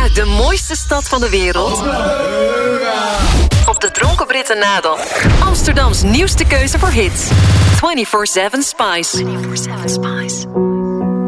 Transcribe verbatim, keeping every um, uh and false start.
uit de mooiste stad van de wereld. Op de Dronken Britten na dan. Amsterdams nieuwste keuze voor hits. vierentwintig zeven Spice. vierentwintig zeven Spice.